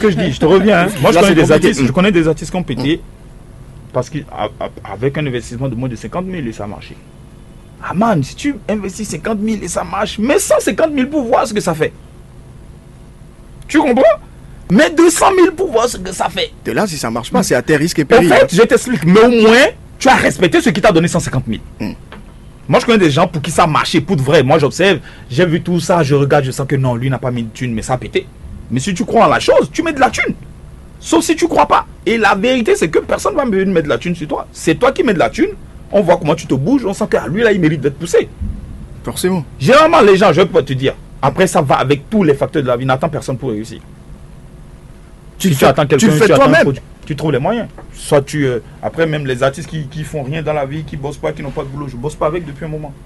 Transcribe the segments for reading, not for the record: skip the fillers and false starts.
que je dis, je te reviens. Hein. Moi, je connais des artistes qui ont pété parce qu'avec un investissement de moins de 50 000 et ça a marché. Ah man, si tu investis 50 000 et ça marche, mets 150 000 pour voir ce que ça fait. Tu comprends? Mets 200 000 pour voir ce que ça fait. Et là, si ça marche pas, c'est à tes risques et périls. En fait, je t'explique, mais au moins, tu as respecté ce qui t'a donné 150 000. Moi, je connais des gens pour qui ça a marché, pour de vrai. Moi, j'observe, j'ai vu tout ça, je regarde, je sens que non, lui n'a pas mis de thune, mais ça a pété. Mais si tu crois en la chose, tu mets de la thune. Sauf si tu crois pas. Et la vérité, c'est que personne ne va venir mettre de la thune sur toi. C'est toi qui mets de la thune. On voit comment tu te bouges, on sent que lui, là, il mérite d'être poussé. Forcément. Généralement, les gens, je peux te dire, après, ça va avec tous les facteurs de la vie. N'attends personne pour réussir. Tu attends quelqu'un, tu le fais toi-même. Tu trouves les moyens. Soit tu... après, même les artistes qui font rien dans la vie, qui bossent pas, qui n'ont pas de boulot, je bosse pas avec depuis un moment.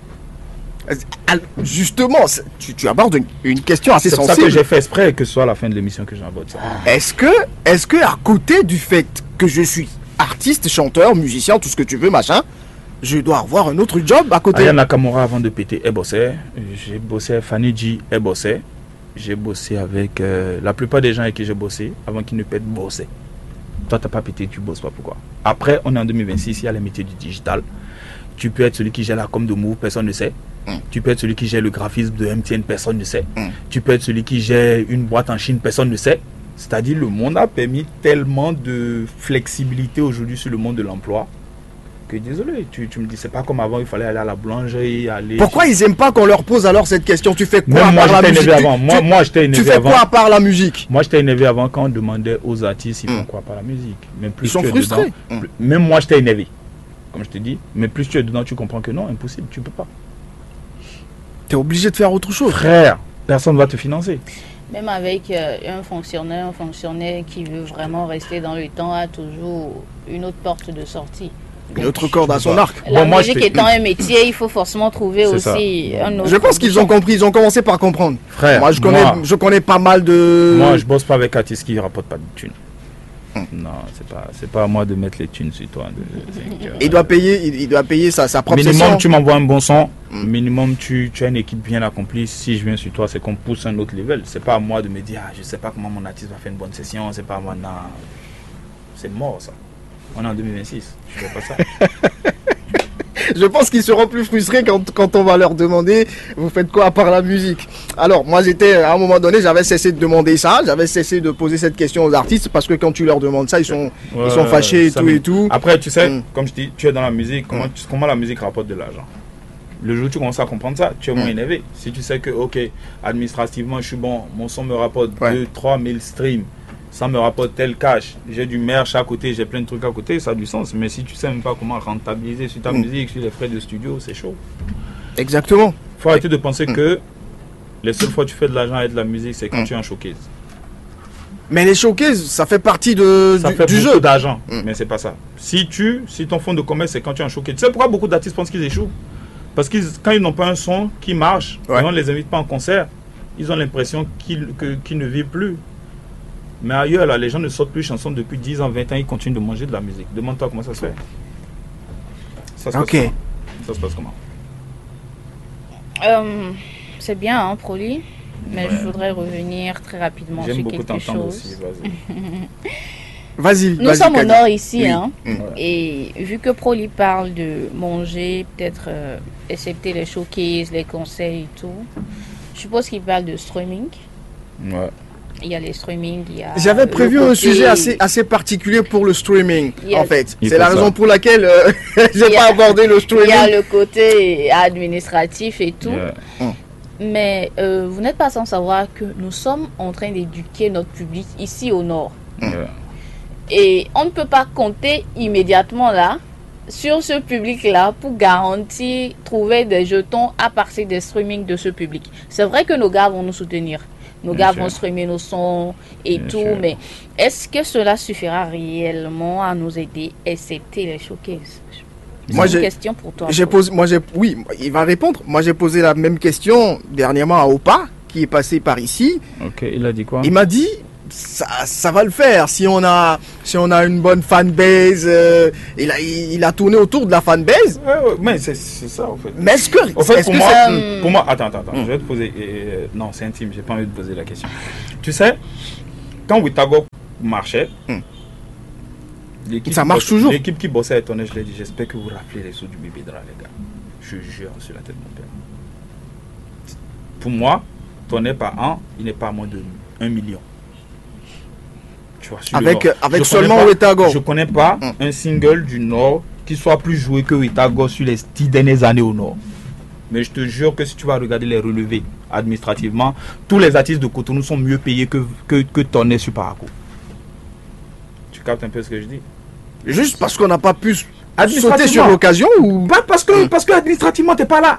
Justement, tu abordes une question assez sensible. C'est ça que j'ai fait exprès que ce soit à la fin de l'émission que j'aborde ça. Est-ce que à côté du fait que je suis artiste, chanteur, musicien, tout ce que tu veux, machin, je dois avoir un autre job à côté? Aya Nakamura, avant de péter, elle bossait. J'ai bossé, Fanny G, elle bossait. J'ai bossé avec la plupart des gens avec qui j'ai bossé avant qu'ils ne pètent, bosser. Toi, tu n'as pas pété, tu bosses pas, pourquoi? Après, on est en 2026, il y a les métiers du digital. Tu peux être celui qui gère la com de Move, personne ne sait. Tu peux être celui qui gère le graphisme de MTN, personne ne sait. Tu peux être celui qui gère une boîte en Chine, personne ne sait. C'est-à-dire, le monde a permis tellement de flexibilité aujourd'hui sur le monde de l'emploi que désolé, tu me dis, c'est pas comme avant, il fallait aller à la boulangerie, aller... Pourquoi ils aiment pas qu'on leur pose alors cette question? Tu fais quoi à part la musique? Moi, j'étais énervé avant. Tu fais quoi à part la musique? Moi, j'étais énervé avant quand on demandait aux artistes, ils font quoi par la musique. Même plus ils sont frustrés. Dedans, même moi, j'étais énervé, comme je te dis. Mais plus tu es dedans, tu comprends que non, impossible, tu peux pas. Tu es obligé de faire autre chose. Frère, personne ne va te financer. Même avec un fonctionnaire qui veut vraiment rester dans le temps a toujours une autre porte de sortie. Une autre corde à son arc. La musique étant un métier, il faut forcément trouver aussi un autre. Je pense qu'ils ont compris, ils ont commencé par comprendre. Frère, moi je connais pas mal de... Moi je bosse pas avec artistes qui rapportent pas de thunes. Non, c'est pas à moi de mettre les thunes sur toi. Il doit payer sa propre minimum, session. Tu m'envoies un bon son. Minimum, tu as une équipe bien accomplie. Si je viens sur toi, c'est qu'on pousse un autre level. C'est pas à moi de me dire, je sais pas comment mon artiste va faire une bonne session. C'est pas à moi, non. C'est mort ça. On est en 2026. Je fais pas ça. Je pense qu'ils seront plus frustrés quand on va leur demander vous faites quoi à part la musique. Alors moi à un moment donné j'avais cessé de demander ça, j'avais cessé de poser cette question aux artistes parce que quand tu leur demandes ça ils sont fâchés et tout. Après tu sais, comme je dis, tu es dans la musique, comment la musique rapporte de l'argent. Le jour où tu commences à comprendre ça, tu es moins énervé. Si tu sais que ok, administrativement je suis bon, mon son me rapporte 2-3 000 streams, ça me rapporte tel cash, j'ai du merch à côté, j'ai plein de trucs à côté, ça a du sens. Mais si tu sais même pas comment rentabiliser sur ta musique, sur les frais de studio, c'est chaud. Exactement. Faut arrêter de penser que les seules fois que tu fais de l'argent avec de la musique, c'est quand tu es en showcase. Mais les showcases, ça fait partie du jeu d'argent, mais c'est pas ça. Si ton fonds de commerce, c'est quand tu es en showcase. Tu sais pourquoi beaucoup d'artistes pensent qu'ils échouent? Parce que quand ils n'ont pas un son qui marche, et on ne les invite pas en concert, ils ont l'impression qu'ils ne vivent plus. Mais ailleurs, là, les gens ne sortent plus chansons depuis 10 ans, 20 ans, ils continuent de manger de la musique. Demande-toi comment ça se fait. Ça se passe comment? Ça se passe comment? C'est bien, hein, Proli. Mais je voudrais revenir très rapidement sur quelque chose. Aussi, vas-y. Nous sommes au nord ici, hein. Et vu que Proli parle de manger, peut-être excepté les showcases, les concerts et tout, je suppose qu'il parle de streaming. Ouais. Il y a les streaming, J'avais prévu un sujet assez particulier pour le streaming, en fait. C'est la raison pour laquelle j'ai pas abordé le streaming. Il y a le côté administratif et tout. Mais vous n'êtes pas sans savoir que nous sommes en train d'éduquer notre public ici au nord. Et on ne peut pas compter immédiatement là sur ce public-là pour garantir trouver des jetons à partir des streamings de ce public. C'est vrai que nos gars vont nous soutenir. Nos gars vont streamer nos sons et tout, mais est-ce que cela suffira réellement à nous aider, excepté les showcases? C'est une question pour toi. Oui, il va répondre. Moi, j'ai posé la même question dernièrement à Opa, qui est passé par ici. Ok, il a dit quoi? Il m'a dit, ça va le faire. Si on a une bonne fanbase, il a tourné autour de la fanbase. Mais c'est ça, en fait. Mais est-ce que... En fait, pour moi, attends, je vais te poser... non, c'est intime, j'ai pas envie de poser la question. Tu sais, quand Witago marchait. Ça marche toujours. L'équipe qui bossait avec Tonnerre, je l'ai dit, j'espère que vous rappelez les sous du bébé Dra, les gars. Je jure sur la tête de mon père. Pour moi, Tonnerre par an, il n'est pas à moins de 1 million. Tu vois, avec seulement Wetago. Je ne connais pas un single du Nord qui soit plus joué que Wetago sur les 10 dernières années au Nord. Mais je te jure que si tu vas regarder les relevés administrativement, tous les artistes de Cotonou sont mieux payés que Tonnerre sur Parakou. Tu captes un peu ce que je dis? Juste parce qu'on n'a pas pu sauter sur l'occasion ou pas parce que administrativement t'es pas là.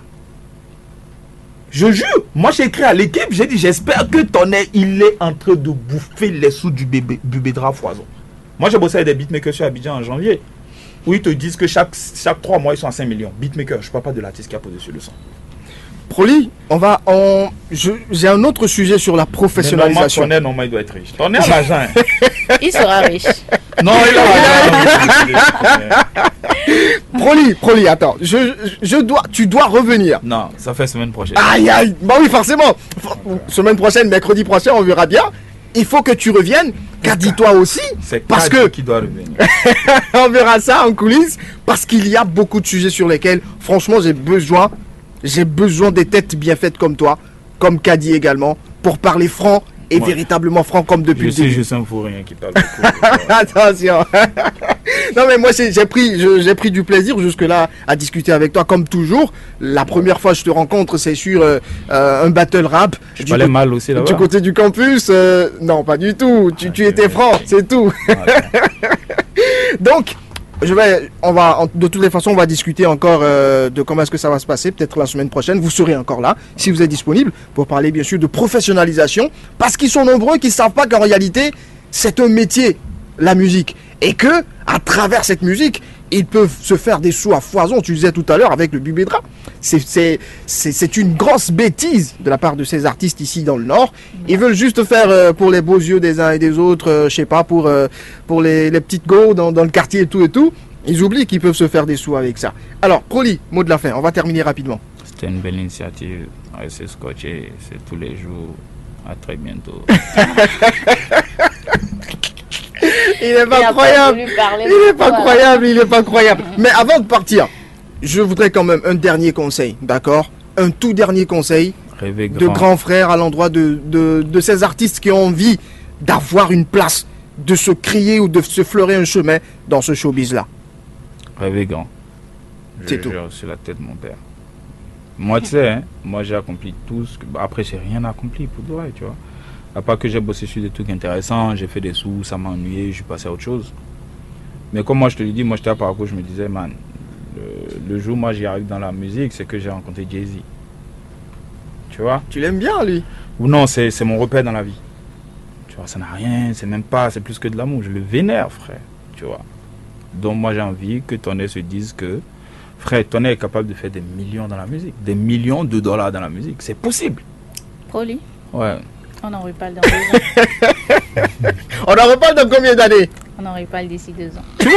Je jure, moi j'ai écrit à l'équipe, j'ai dit j'espère que Tonnerre il est en train de bouffer les sous du bébé Dra foison. Moi j'ai bossé avec des beatmakers sur Abidjan en janvier où ils te disent que chaque 3 mois ils sont à 5 millions. Beatmaker, je parle pas de l'artiste qui a posé sur le son. Proli, j'ai un autre sujet sur la professionnalisation. Tonnerre, il doit être riche. Tonnerre l'argent. Il sera riche. Non, il a l'argent. Proli, attends. Tu dois revenir. Non, ça fait semaine prochaine. Aïe. Bah oui, forcément. Semaine prochaine, mercredi prochain, on verra bien. Il faut que tu reviennes. Kadi toi aussi. C'est parce que qui doit revenir. On verra ça en coulisses. Parce qu'il y a beaucoup de sujets sur lesquels, franchement, j'ai besoin des têtes bien faites comme toi, comme Kadi également, pour parler franc et véritablement franc comme depuis le début. Je suis juste un fou rien qui parle beaucoup. Attention. Non mais moi j'ai pris du plaisir jusque là à discuter avec toi comme toujours. La première fois que je te rencontre c'est sur un battle rap. Je parlais mal aussi là-bas. Du côté du campus, non pas du tout. Tu étais franc, c'est tout. Donc de toutes les façons, on va discuter encore de comment est-ce que ça va se passer, peut-être la semaine prochaine. Vous serez encore là, si vous êtes disponible, pour parler bien sûr de professionnalisation, parce qu'ils sont nombreux qui ne savent pas qu'en réalité, c'est un métier, la musique, et que à travers cette musique, ils peuvent se faire des sous à foison. Tu disais tout à l'heure avec le bébé Dra. C'est une grosse bêtise de la part de ces artistes ici dans le Nord. Ils veulent juste faire pour les beaux yeux des uns et des autres, je sais pas, pour les petites go dans le quartier et tout. Ils oublient qu'ils peuvent se faire des sous avec ça. Alors, Proli, mot de la fin. On va terminer rapidement. C'était une belle initiative. Restez scotché, c'est tous les jours. À très bientôt. Il n'est pas croyable. Mais avant de partir, je voudrais quand même un dernier conseil, d'accord? Un tout dernier conseil de grand frère à l'endroit de ces artistes qui ont envie d'avoir une place, de se crier ou de se fleurer un chemin dans ce showbiz-là. Rêvez grand. C'est tout. Sur la tête de mon père. Moi, tu sais, moi j'ai accompli tout ce que... Après, j'ai rien accompli pour de vrai, tu vois. À part que j'ai bossé sur des trucs intéressants, j'ai fait des sous, ça m'a ennuyé, je suis passé à autre chose. Mais comme moi je te l'ai dit, moi j'étais à Parakou, je me disais, man, le jour où moi j'y arrive dans la musique, c'est que j'ai rencontré Jay-Z. Tu vois? Tu l'aimes bien, lui? Ou non, c'est mon repère dans la vie. Tu vois, ça n'a rien, c'est même pas, c'est plus que de l'amour. Je le vénère, frère. Tu vois? Donc moi j'ai envie que Tonnerre se dise que, frère, Tonnerre est capable de faire des millions dans la musique. Des millions de dollars dans la musique. C'est possible. Proli? Ouais. On en reparle dans 2 ans. On en reparle dans combien d'années? On en reparle d'ici 2 ans. Tu vois,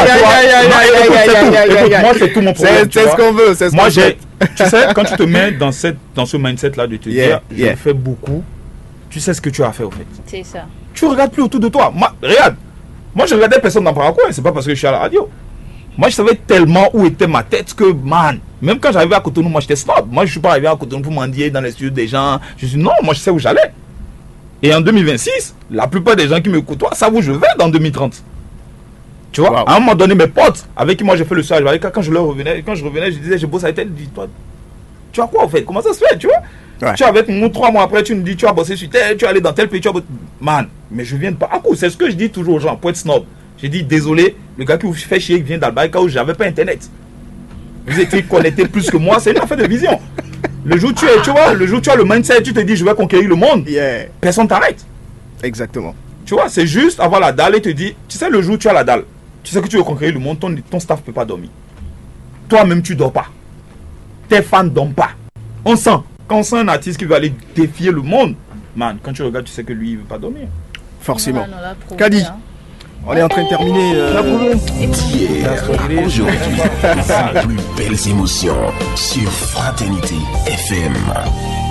c'est ça. Moi, c'est tout mon problème. C'est ce qu'on veut. Moi, tu sais, quand tu te mets dans ce mindset-là de te dire, je fais beaucoup, tu sais ce que tu as fait au fait. C'est ça. Tu regardes plus autour de toi. Regarde. Moi, je regardais personne dans Parakou, c'est pas parce que je suis à la radio. Moi, je savais tellement où était ma tête que, man, même quand j'arrivais à Cotonou, moi, j'étais snob. Moi, je suis pas arrivé à Cotonou pour mendier dans les studios des gens. Je suis non, moi, je sais où j'allais. Et en 2026, la plupart des gens qui me côtoient savent où je vais dans 2030. Tu vois, à un moment donné, mes potes avec qui moi j'ai fait le stage, quand je revenais, je disais, je bosse avec elle, je dis, toi, tu as quoi en fait? Comment ça se fait, tu vois? Tu es avec nous 3 mois après, tu nous dis, tu as bossé sur tel, tu es allé dans tel pays, tu as bossé. Man, mais je viens de Parakou, c'est ce que je dis toujours aux gens, pour être snob. J'ai dit, désolé, le gars qui vous fait chier vient d'Albaïka où j'avais pas internet. Vous étiez connectés plus que moi, c'est une affaire de vision. Le jour où tu as le mindset, tu te dis je vais conquérir le monde, personne t'arrête. Exactement. Tu vois, c'est juste avoir la dalle et te dire, tu sais, le jour où tu as la dalle, tu sais que tu veux conquérir le monde, ton staff ne peut pas dormir. Toi-même, tu ne dors pas. Tes fans ne dorment pas. On sent, quand on sent un artiste qui veut aller défier le monde, man, quand tu regardes, tu sais que lui, il ne veut pas dormir. Forcément. Kadi, on est en train de terminer. Hier, aujourd'hui, les plus belles émotions sur Fraternité FM.